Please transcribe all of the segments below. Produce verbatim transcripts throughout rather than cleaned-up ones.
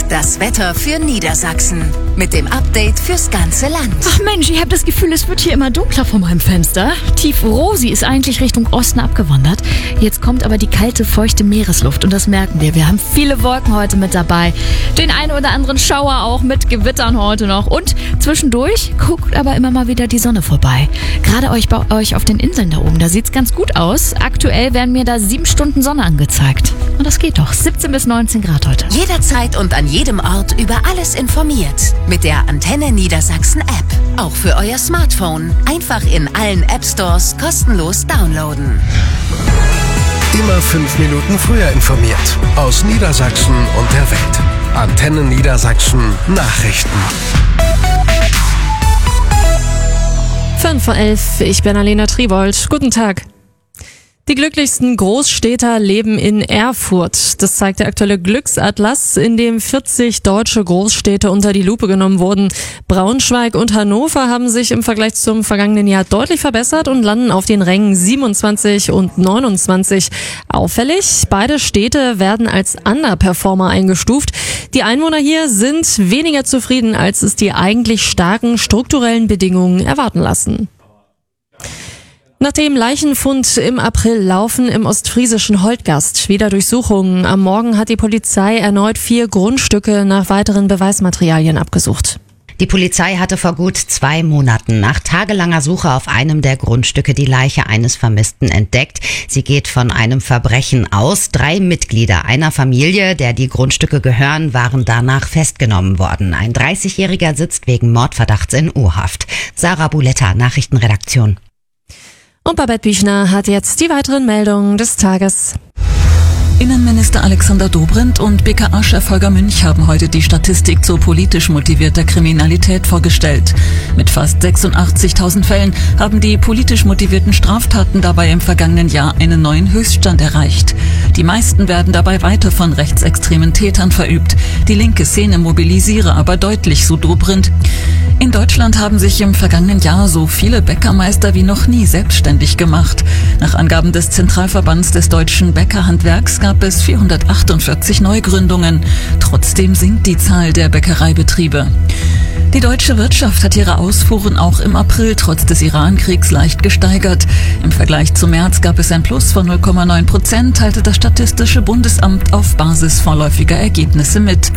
Das Wetter für Niedersachsen. Mit dem Update fürs ganze Land. Ach Mensch, ich habe das Gefühl, es wird hier immer dunkler vor meinem Fenster. Tief Rosi ist eigentlich Richtung Osten abgewandert. Jetzt kommt aber die kalte, feuchte Meeresluft und das merken wir. Wir haben viele Wolken heute mit dabei. Den einen oder anderen Schauer auch mit Gewittern heute noch. Und zwischendurch guckt aber immer mal wieder die Sonne vorbei. Gerade euch bei euch auf den Inseln da oben, da sieht's ganz gut aus. Aktuell werden mir da sieben Stunden Sonne angezeigt. Und das geht doch. siebzehn bis neunzehn Grad heute. Jederzeit und an jedem Ort über alles informiert. Mit der Antenne Niedersachsen App. Auch für euer Smartphone. Einfach in allen App Stores kostenlos downloaden. Immer fünf Minuten früher informiert. Aus Niedersachsen und der Welt. Antenne Niedersachsen Nachrichten. fünf vor elf, ich bin Alena Tribold. Guten Tag. Die glücklichsten Großstädter leben in Erfurt. Das zeigt der aktuelle Glücksatlas, in dem vierzig deutsche Großstädte unter die Lupe genommen wurden. Braunschweig und Hannover haben sich im Vergleich zum vergangenen Jahr deutlich verbessert und landen auf den Rängen siebenundzwanzig und neunundzwanzig. Auffällig, beide Städte werden als Underperformer eingestuft. Die Einwohner hier sind weniger zufrieden, als es die eigentlich starken strukturellen Bedingungen erwarten lassen. Nach dem Leichenfund im April laufen im ostfriesischen Holtgast wieder Durchsuchungen. Am Morgen hat die Polizei erneut vier Grundstücke nach weiteren Beweismaterialien abgesucht. Die Polizei hatte vor gut zwei Monaten nach tagelanger Suche auf einem der Grundstücke die Leiche eines Vermissten entdeckt. Sie geht von einem Verbrechen aus. Drei Mitglieder einer Familie, der die Grundstücke gehören, waren danach festgenommen worden. Ein dreißigjähriger sitzt wegen Mordverdachts in U-Haft. Sarah Buletta, Nachrichtenredaktion. Und Babette Büchner hat jetzt die weiteren Meldungen des Tages. Innenminister Alexander Dobrindt und B K A-Chef Holger Münch haben heute die Statistik zu politisch motivierter Kriminalität vorgestellt. Mit fast sechsundachtzigtausend Fällen haben die politisch motivierten Straftaten dabei im vergangenen Jahr einen neuen Höchststand erreicht. Die meisten werden dabei weiter von rechtsextremen Tätern verübt. Die linke Szene mobilisiere aber deutlich, so Dobrindt. In Deutschland haben sich im vergangenen Jahr so viele Bäckermeister wie noch nie selbstständig gemacht. Nach Angaben des Zentralverbands des deutschen Bäckerhandwerks gab es vierhundertachtundvierzig Neugründungen. Trotzdem sinkt die Zahl der Bäckereibetriebe. Die deutsche Wirtschaft hat ihre Ausfuhren auch im April trotz des Iran-Kriegs leicht gesteigert. Im Vergleich zum März gab es ein Plus von null Komma neun Prozent, teilte das Statistische Bundesamt auf Basis vorläufiger Ergebnisse mit.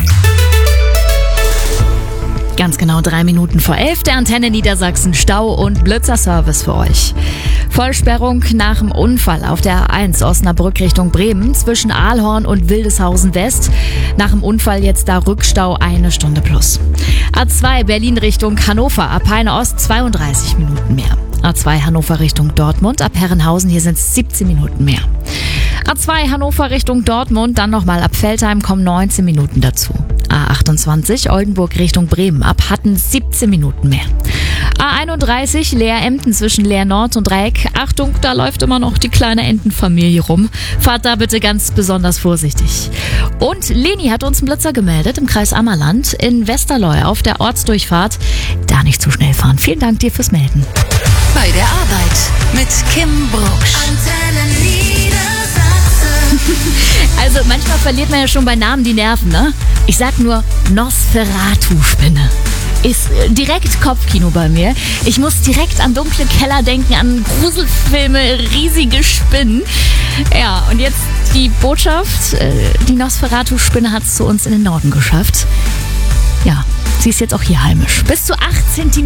Ganz genau drei Minuten vor elf, der Antenne Niedersachsen Stau- und Blitzerservice für euch. Vollsperrung nach dem Unfall auf der A eins Osnabrück Richtung Bremen zwischen Ahlhorn und Wildeshausen West. Nach dem Unfall jetzt da Rückstau eine Stunde plus. A zwei Berlin Richtung Hannover, ab Peine Ost zweiunddreißig Minuten mehr. A zwei Hannover Richtung Dortmund, ab Herrenhausen, hier sind es siebzehn Minuten mehr. A zwei Hannover Richtung Dortmund, dann nochmal ab Veltheim kommen neunzehn Minuten dazu. A achtundzwanzig Oldenburg Richtung Bremen, ab Hatten siebzehn Minuten mehr. A einunddreißig Leer-Emden zwischen Leer Nord und Dreieck. Achtung, da läuft immer noch die kleine Entenfamilie rum. Fahrt da bitte ganz besonders vorsichtig. Und Leni hat uns einen Blitzer gemeldet im Kreis Ammerland in Westerleu auf der Ortsdurchfahrt. Da nicht zu schnell fahren. Vielen Dank dir fürs Melden. Bei der Arbeit mit Kim Brucksch. Antenne Niedersachsen. Also manchmal verliert man ja schon bei Namen die Nerven, ne? Ich sag nur Nosferatu-Spinne. Ist direkt Kopfkino bei mir. Ich muss direkt an dunkle Keller denken, an Gruselfilme, riesige Spinnen. Ja, und jetzt die Botschaft, die Nosferatu-Spinne hat es zu uns in den Norden geschafft. Ja, sie ist jetzt auch hier heimisch. Bis zu acht Zentimeter